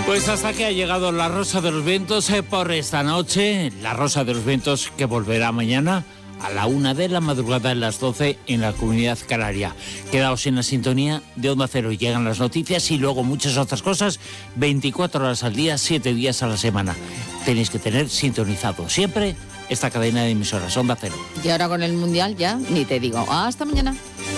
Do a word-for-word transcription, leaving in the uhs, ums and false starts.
Pues hasta que ha llegado la Rosa de los Vientos eh, por esta noche. La Rosa de los Vientos que volverá mañana a la una de la madrugada, a las doce en la Comunidad Canaria. Quedaos en la sintonía de Onda Cero. Llegan las noticias y luego muchas otras cosas, veinticuatro horas al día, siete días a la semana. Tenéis que tener sintonizado siempre esta cadena de emisoras, Onda Cero. Y ahora con el Mundial ya ni te digo. Hasta mañana.